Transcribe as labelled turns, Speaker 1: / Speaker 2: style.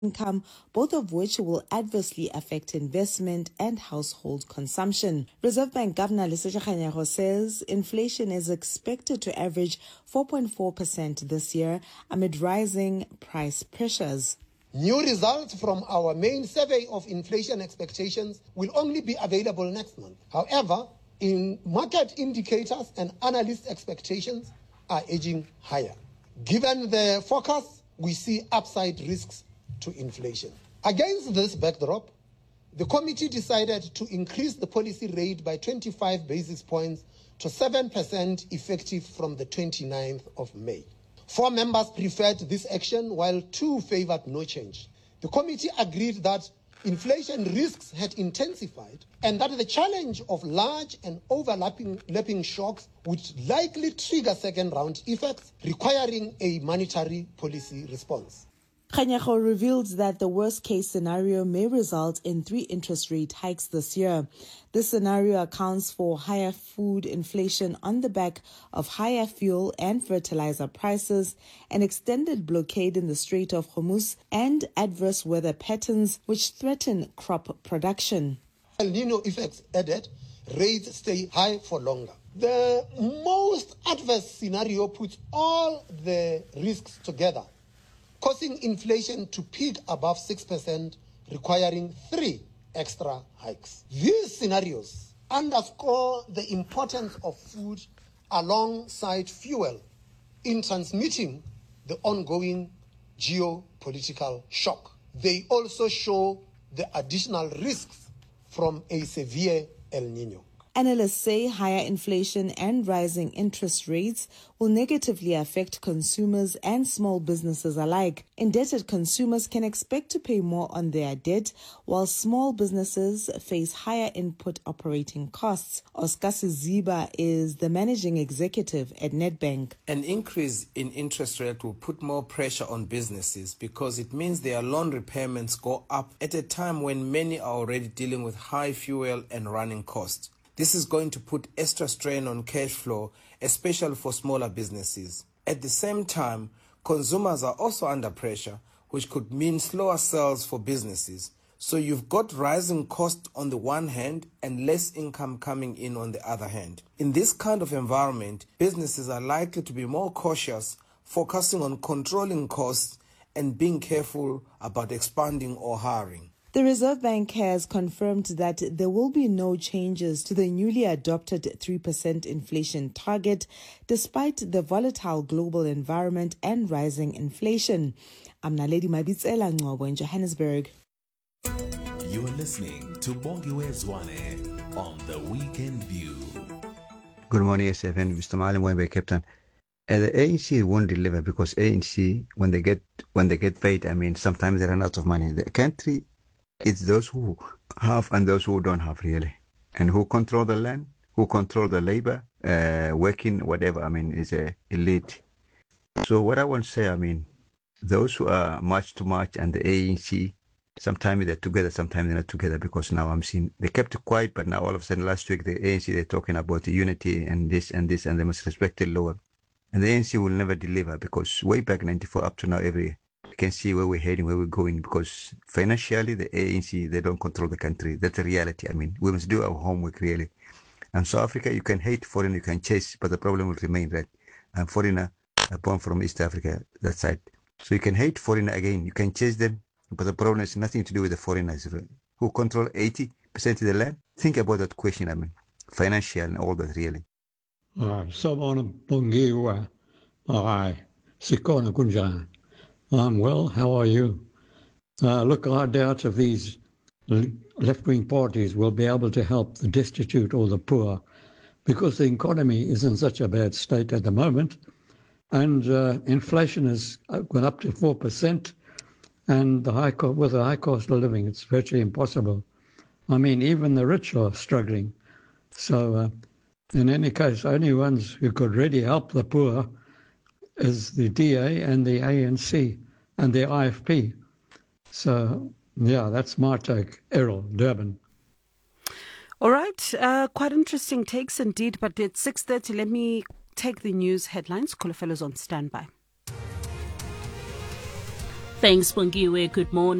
Speaker 1: income, both of which will adversely affect investment and household consumption. Reserve Bank Governor Lesetja Kganyago says inflation is expected to average 4.4% this year amid rising price pressures.
Speaker 2: New results from our main survey of inflation expectations will only be available next month. However, in market indicators and analyst expectations are edging higher. Given the forecast, we see upside risks to inflation. Against this backdrop, the committee decided to increase the policy rate by 25 basis points to 7% effective from the 29th of May. 4 members preferred this action while 2 favored no change. The committee agreed that inflation risks had intensified and that the challenge of large and overlapping shocks would likely trigger second-round effects requiring a monetary policy response.
Speaker 1: Kganyago revealed that the worst-case scenario may result in 3 interest rate hikes this year. This scenario accounts for higher food inflation on the back of higher fuel and fertilizer prices, an extended blockade in the Strait of Hormuz, and adverse weather patterns which threaten crop production.
Speaker 2: El Nino effects added, rates stay high for longer. The most adverse scenario puts all the risks together, causing inflation to peak above 6%, requiring 3 extra hikes. These scenarios underscore the importance of food alongside fuel in transmitting the ongoing geopolitical shock. They also show the additional risks from a severe El Nino.
Speaker 1: Analysts say higher inflation and rising interest rates will negatively affect consumers and small businesses alike. Indebted consumers can expect to pay more on their debt, while small businesses face higher input operating costs. Oscar Ziba is the managing executive at Nedbank.
Speaker 3: An increase in interest rate will put more pressure on businesses because it means their loan repayments go up at a time when many are already dealing with high fuel and running costs. This is going to put extra strain on cash flow, especially for smaller businesses. At the same time, consumers are also under pressure, which could mean slower sales for businesses. So you've got rising costs on the one hand and less income coming in on the other hand. In this kind of environment, businesses are likely to be more cautious, focusing on controlling costs and being careful about expanding or hiring.
Speaker 1: The Reserve Bank has confirmed that there will be no changes to the newly adopted 3% inflation target, despite the volatile global environment and rising inflation. I'm Naledi Mabitsela Ngcobo in Johannesburg.
Speaker 4: You are listening to Bongiwe Zwane on The Weekend View.
Speaker 5: Good morning, SFN. Mr. Malim Wembe, Captain. The ANC won't deliver because ANC, when they get paid, sometimes they run out of money. The country, it's those who have and those who don't have, really. And who control the land, who control the labor, working, whatever, is a elite. So what I want to say, those who are much too much and the ANC, sometimes they're together, sometimes they're not together, because now I'm seeing, they kept it quiet, but now all of a sudden last week, the ANC, they're talking about the unity and this, and they must respect the law. And the ANC will never deliver, because way back 94 up to now, you can see where we're heading, where we're going, because financially the ANC, they don't control the country. That's the reality. We must do our homework, really. And South Africa, you can hate foreign, you can chase, but the problem will remain, right? I'm foreigner, born from East Africa, that side. So you can hate foreigner again, you can chase them, but the problem is nothing to do with the foreigners who control 80% of the land. Think about that question, financial and all that, really.
Speaker 6: I'm well, how are you? Look, I doubt if these left-wing parties will be able to help the destitute or the poor, because the economy is in such a bad state at the moment, and inflation has gone up to 4%, and with the high cost of living, it's virtually impossible. Even the rich are struggling. So in any case, only ones who could really help the poor is the DA and the ANC and the IFP. So, yeah, that's my take. Errol, Durban.
Speaker 7: All right. Quite interesting takes indeed, but it's 6:30. Let me take the news headlines. Kolofelo on standby.
Speaker 8: Thanks, Bongiwe. Good morning.